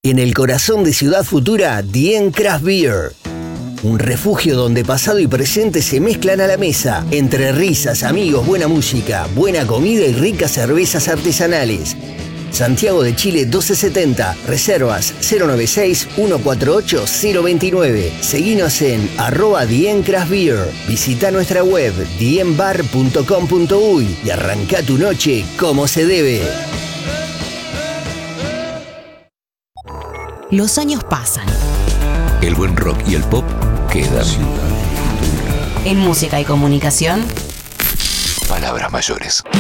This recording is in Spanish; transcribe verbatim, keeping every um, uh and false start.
En el corazón de Ciudad Futura, Dien Craft Beer. Un refugio donde pasado y presente se mezclan a la mesa. Entre risas, amigos, buena música, buena comida y ricas cervezas artesanales. Santiago de Chile doce setenta. Reservas cero noventa y seis, ciento cuarenta y ocho, cero veintinueve. Seguinos en arroba Dien Craft Beer. Visita nuestra web dien bar punto com punto uy y arranca tu noche como se debe. Los años pasan. El buen rock y el pop quedan. En música y comunicación, Palabras mayores.